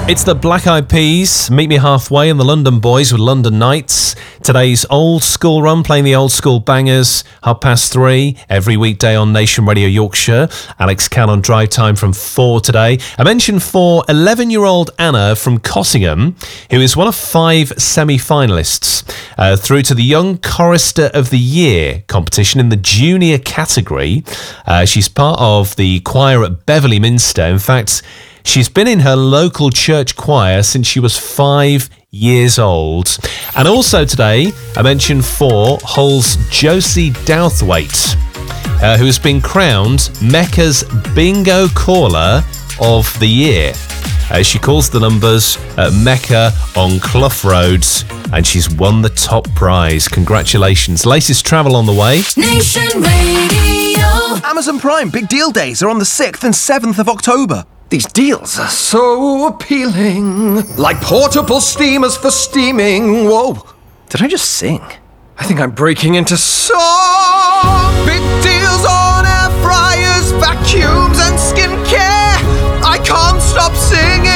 It's the Black Eyed Peas, Meet Me Halfway, and the London Boys with London Nights. Today's old school run, playing the old school bangers, 3:30, every weekday on Nation Radio Yorkshire. Alex Cannon Drive Time from 4 today. A mention for 11-year-old Anna from Cossingham, who is one of 5 semi-finalists through to the Young Chorister of the Year competition in the junior category. She's part of the choir at Beverley Minster. In fact, she's been in her local church choir since she was 5 years old. And also today, I mentioned for Hull's Josie Douthwaite, who has been crowned Mecca's Bingo Caller of the Year. She calls the numbers at Mecca on Clough Roads, and she's won the top prize. Congratulations. Latest travel on the way. Nation Radio. Amazon Prime Big Deal Days are on the 6th and 7th of October. These deals are so appealing. Like portable steamers for steaming. Whoa. Did I just sing? I think I'm breaking into song. Big deals on air fryers, vacuums and skincare. I can't stop singing.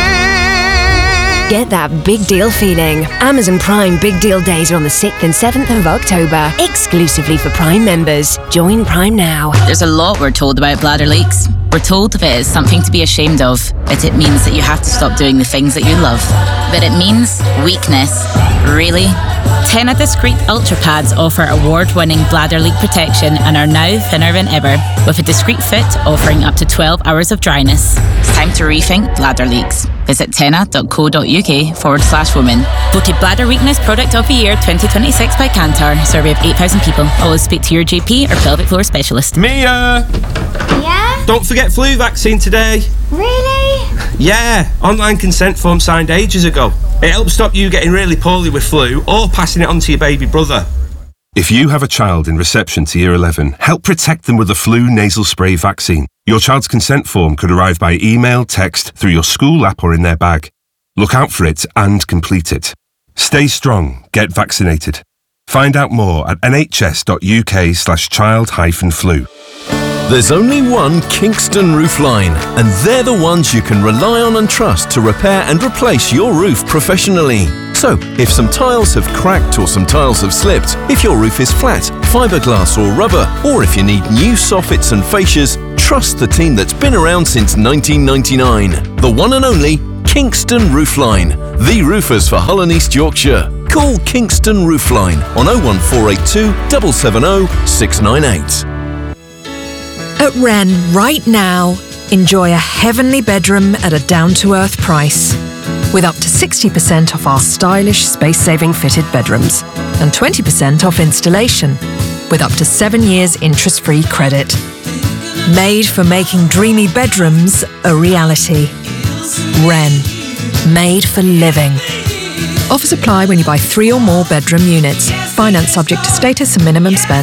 Get that big deal feeling. Amazon Prime Big Deal Days are on the 6th and 7th of October, exclusively for Prime members. Join Prime now. There's a lot we're told about bladder leaks. We're told that it is something to be ashamed of, that it means that you have to stop doing the things that you love. But it means weakness. Really? Tena Discreet Ultra Pads offer award-winning bladder leak protection and are now thinner than ever, with a discreet fit offering up to 12 hours of dryness. It's time to rethink bladder leaks. Visit tena.co.uk/women. Voted Bladder Weakness Product of the Year 2026 by Kantar. Survey of 8,000 people. Always speak to your GP or pelvic floor specialist. Mia! Yeah? Don't forget flu vaccine today. Really? Yeah, online consent form signed ages ago. It helps stop you getting really poorly with flu or passing it on to your baby brother. If you have a child in reception to Year 11, help protect them with the flu nasal spray vaccine. Your child's consent form could arrive by email, text, through your school app or in their bag. Look out for it and complete it. Stay strong, get vaccinated. Find out more at nhs.uk/child-flu. There's only one Kingston Roof Line, and they're the ones you can rely on and trust to repair and replace your roof professionally. So, if some tiles have cracked or some tiles have slipped, if your roof is flat, fiberglass or rubber, or if you need new soffits and fascias, trust the team that's been around since 1999. The one and only Kingston Roof Line, the roofers for Hull and East Yorkshire. Call Kingston Roof Line on 01482 770 698. At Wren, right now, enjoy a heavenly bedroom at a down-to-earth price, with up to 60% off our stylish space-saving fitted bedrooms and 20% off installation, with up to 7 years interest-free credit. Made for making dreamy bedrooms a reality. Wren, made for living. Offers apply when you buy 3 or more bedroom units. Finance subject to status and minimum spend.